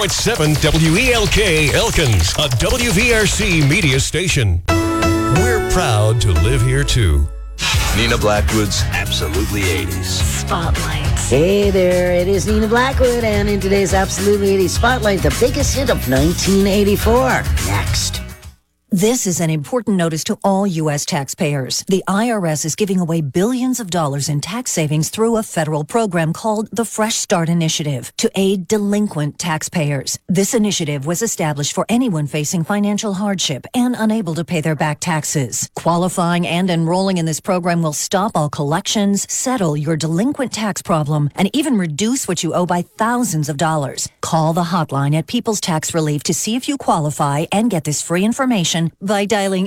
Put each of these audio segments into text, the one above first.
7 WELK Elkins, a WVRC media station. We're proud to live here too. Nina Blackwood's Absolutely 80s. Spotlight. Hey there, it is Nina Blackwood, and in today's Absolutely 80s Spotlight, the biggest hit of 1984. Next. This is an important notice to all U.S. taxpayers. The IRS is giving away billions of dollars in tax savings through a federal program called the Fresh Start Initiative to aid delinquent taxpayers. This initiative was established for anyone facing financial hardship and unable to pay their back taxes. Qualifying and enrolling in this program will stop all collections, settle your delinquent tax problem, and even reduce what you owe by thousands of dollars. Call the hotline at People's Tax Relief to see if you qualify and get this free information by dialing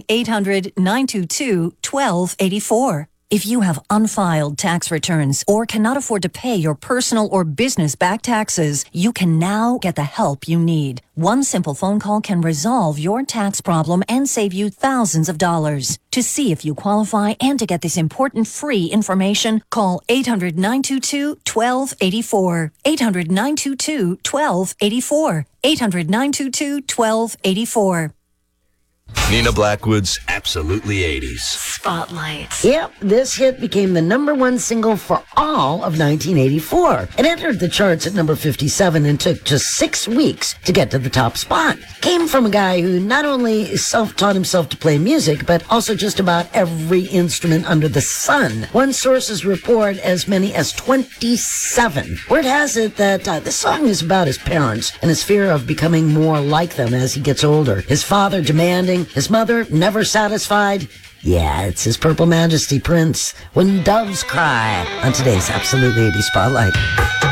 800-922-1284. If you have unfiled tax returns or cannot afford to pay your personal or business back taxes, you can now get the help you need. One simple phone call can resolve your tax problem and save you thousands of dollars. To see if you qualify and to get this important free information, call 800-922-1284. 800-922-1284. 800-922-1284. Nina Blackwood's Absolutely 80s. Spotlight. Yep, this hit became the #1 single for all of 1984. It entered the charts at number 57 and took just 6 weeks to get to the top spot. Came from a guy who not only self-taught himself to play music, but also just about every instrument under the sun. One sources report as many as 27. Word has it that this song is about his parents and his fear of becoming more like them as he gets older. His father demanding, his mother never satisfied. Yeah, it's His Purple Majesty Prince, When Doves Cry, on today's Absolutely 80s Spotlight.